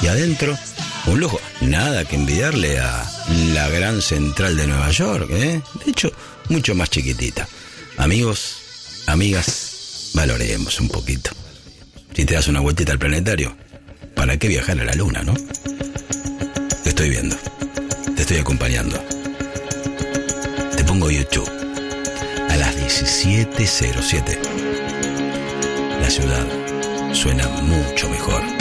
Y adentro, un lujo. Nada que envidiarle a la gran central de Nueva York, ¿eh? De hecho, mucho más chiquitita. Amigos, amigas, valoremos un poquito. Si te das una vueltita al planetario, ¿para qué viajar a la luna, no? Te estoy viendo. Te estoy acompañando. Te pongo YouTube. A las 17:07. La ciudad suena mucho mejor.